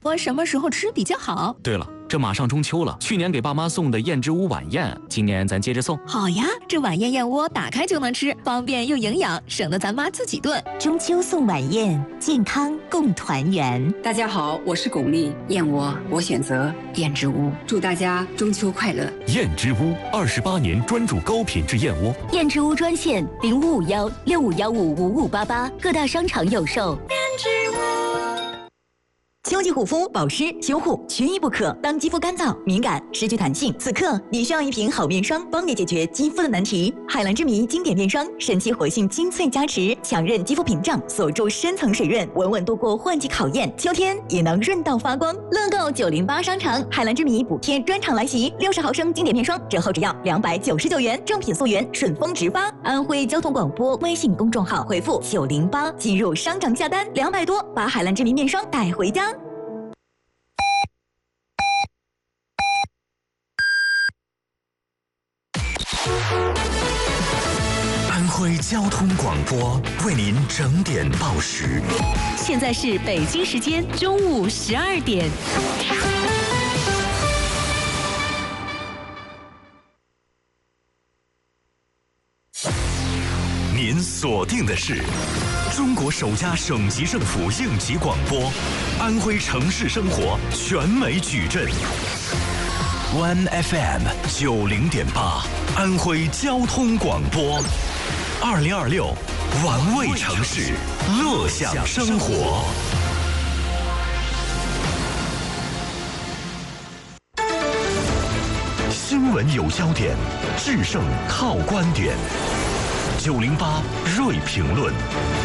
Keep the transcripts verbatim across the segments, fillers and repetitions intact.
我什么时候吃比较好？ 对了，这马上中秋了，去年给爸妈送的燕之屋晚宴，今年咱接着送。 好呀，这晚宴燕窝打开就能吃，方便又营养，省得咱妈自己炖。 中秋送晚宴，健康共团圆。 大家好，我是巩俐，燕窝我选择燕之屋，祝大家中秋快乐。 燕之屋二十八年专注高品质燕窝。 燕之屋专线零五五幺六五幺五五五八八，各大商场有售。 燕之屋。 秋季护肤、保湿、修护缺一不可。当肌肤干燥、敏感、失去弹性，此刻你需要一瓶好面霜，帮你解决肌肤的难题。海蓝之谜经典面霜，神奇活性精粹加持，强韧肌肤屏障，锁住深层水润，稳稳度过换季考验。秋天也能润到发光。乐购九零八商场，海蓝之谜补贴专场来袭，六十毫升经典面霜折后只要两百九十九元，正品溯源，顺丰直发。安徽交通广播微信公众号回复九零八进入商场下单，两百多把海蓝之谜面霜带回家。 安徽交通广播为您整点报时。 现在是北京时间中午十二点。 您锁定的是中国首家省级政府应急广播，安徽城市生活全美矩阵。One F M 九零点八，安徽交通广播。二零二六，玩味城市，乐享生活。新闻有焦点，制胜靠观点。九零八锐评论。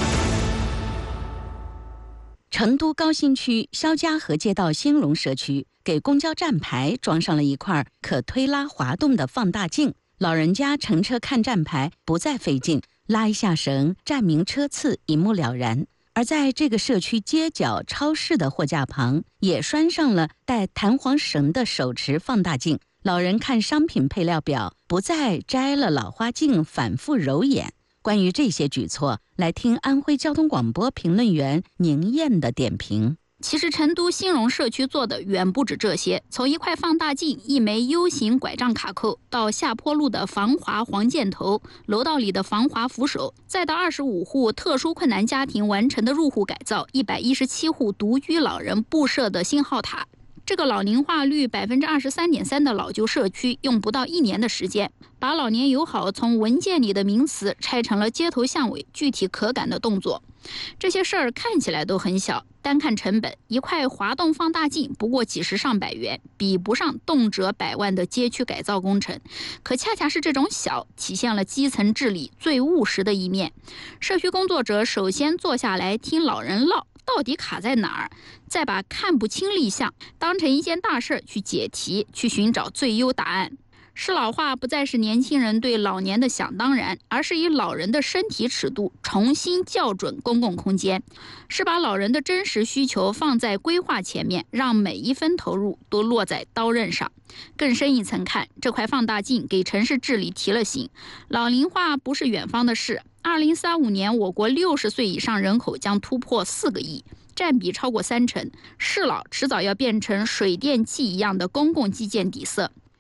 成都高新区肖家河街道兴隆社区给公交站牌装上了一块可推拉滑动的放大镜，老人家乘车看站牌不再费劲，拉一下绳，站名车次一目了然。而在这个社区街角超市的货架旁，也拴上了带弹簧绳的手持放大镜，老人看商品配料表不再摘了老花镜反复揉眼。关于这些举措，来听安徽交通广播评论员宁燕的点评。 其实成都兴隆社区做的远不止这些，从一块放大镜、一枚 U 型拐杖卡扣，到下坡路的防滑黄箭头、楼道里的防滑扶手，再到二十五户特殊困难家庭完成的入户改造，一百一十七户独居老人布设的信号塔。这个老龄化率百分之二十三点三的老旧社区，用不到一年的时间，把老年友好从文件里的名词拆成了街头巷尾具体可感的动作。这些事儿看起来都很小，单看成本，一块滑动放大镜不过几十上百元，比不上动辄百万的街区改造工程。可恰恰是这种小，体现了基层治理最务实的一面。社区工作者首先坐下来听老人唠，到底卡在哪儿，再把看不清立项当成一件大事去解题，去寻找最优答案。适老化不再是年轻人对老年的想当然，而是以老人的身体尺度重新校准公共空间，是把老人的真实需求放在规划前面，让每一分投入都落在刀刃上。更深一层看，这块放大镜给城市治理提了醒，老龄化不是远方的事。二零三五年，我国六十岁以上人口将突破四个亿，占比超过三成。适老迟早要变成水电气一样的公共基建底色。